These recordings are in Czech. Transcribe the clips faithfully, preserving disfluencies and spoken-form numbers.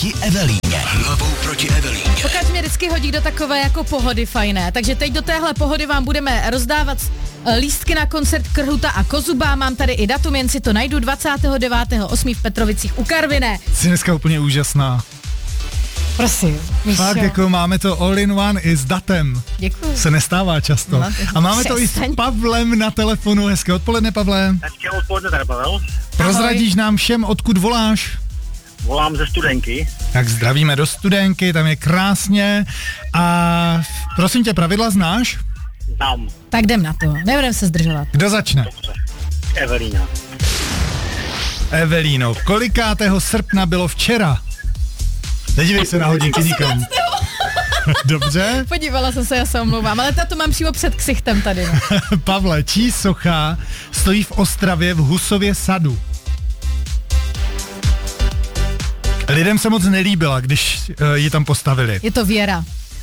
proti Evelíně. Hlavou proti Evelíně. Pokud mě vždycky hodí do takové jako pohody fajné, takže teď do téhle pohody vám budeme rozdávat lístky na koncert Krhuta a Kozuba. Mám tady i datum, jen si to najdu, dvacátého devátého osmého v Petrovicích u Karviné. Jsi dneska úplně úžasná. Prosím. Fakt, jako máme to all in one i s datem. Děkuji. Se nestává často. No, a máme to i s Pavlem na telefonu. Hezké odpoledne, Pavle. Hezké odpoledne, tady Pavel. Prozradíš nám všem, odkud voláš? Volám ze Studenky. Tak zdravíme do Studenky, tam je krásně. A prosím tě, pravidla znáš? Znám. Tak jdem na to, nebudem se zdržovat. Kdo začne? Dobře. Evelína. Evelíno, kolikátého srpna bylo včera? Nedívej se na hodinky nikam. Dobře. Podívala jsem se, já se omlouvám, ale tato mám přímo před ksichtem tady. No. Pavle, čí socha stojí v Ostravě v Husově sadu? Lidem se moc nelíbila, když uh, ji tam postavili. Je to Věra.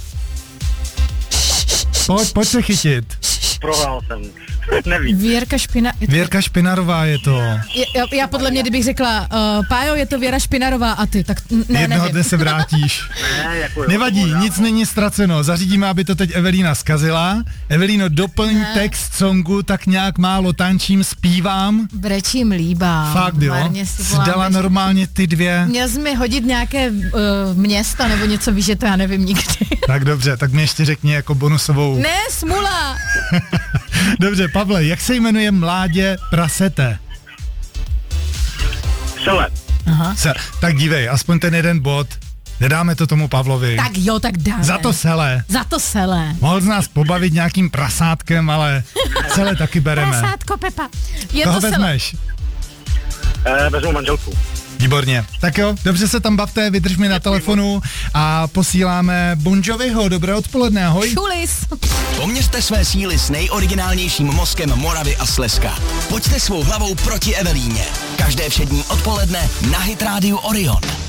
Pojď, pojď se chytit. Prohrál jsem. Nevím. Věrka Špina... Věrka Špinarová je to. Je, já, já podle mě, kdybych řekla, uh, Pájo, je to Věra Špinarová a ty, tak n- ne, Jednoho nevím. dne se vrátíš. Ne, jako jo, Nevadí, to nic není ztraceno. Zařídíme, aby to teď Evelína zkazila. Evelíno, doplň Ne. text songu, tak nějak málo tančím, zpívám. Brečím líbám. Fakt jo? Marně si Jsi volám, dala než- normálně ty dvě. Měl jsi mi hodit nějaké uh, města nebo něco, víš, že to já nevím nikdy. Tak dobře, tak mi ještě řekni jako bonusovou. Ne, smula! Dobře, Pavle, jak se jmenuje mládě prasete? Sele. Aha. Se, tak dívej, aspoň ten jeden bod. Nedáme to tomu Pavlovi. Tak jo, tak dáme. Za to Sele. Za to Sele. Mohl z nás pobavit nějakým prasátkem, ale Sele taky bereme. Prasátko Pepa. Je Koho to Sele. vezmeš? E, vezmu manželku. Výborně. Tak jo, dobře se tam bavte, vydrž mi na telefonu a posíláme Bon Joviho. Dobré odpoledne, ahoj. Šulis. Poměřte své síly s nejoriginálnějším mozkem Moravy a Slezska. Pojďte svou hlavou proti Evelíně. Každé všední odpoledne na Hit Radio Orion.